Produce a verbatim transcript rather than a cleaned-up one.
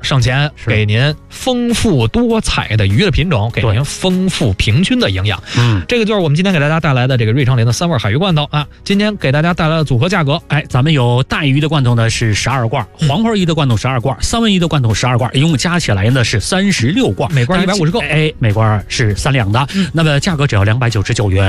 省钱，给您丰富多彩的鱼的品种，给您丰富平均的营养。嗯，这个就是我们今天给大家带来的这个瑞昌林的三味海鱼罐头啊。今天给大家带来的组合价格， 哎，咱们有带鱼的罐头呢是十二罐，黄花鱼的罐头十二罐，三文鱼的罐头十二罐，一共加起来呢是三十六罐， 每罐一百五十克， 哎，每罐是三两的，嗯、那么价格只要两百九十九元。